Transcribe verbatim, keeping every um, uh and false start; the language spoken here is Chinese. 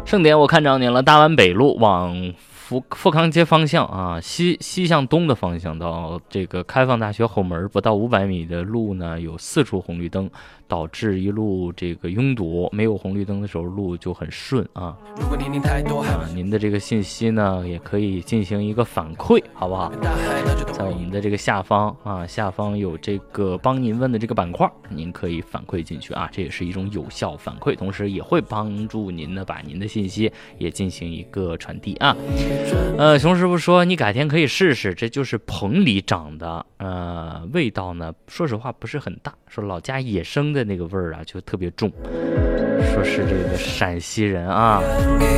盛典我看着您了，大湾北路往富富康街方向啊，西西向东的方向到这个开放大学后门不到五百米的路呢，有四处红绿灯，导致一路这个拥堵。没有红绿灯的时候，路就很顺啊。啊，您的这个信息呢，也可以进行一个反馈，好不好？在我们的这个下方啊，下方有这个帮您问的这个板块，您可以反馈进去啊，这也是一种有效反馈，同时也会帮助您呢把您的信息也进行一个传递啊。呃，熊师傅说你改天可以试试，这就是棚里长的，呃，味道呢，说实话不是很大，说老家野生的那个味儿啊就特别重，说是这个陕西人啊。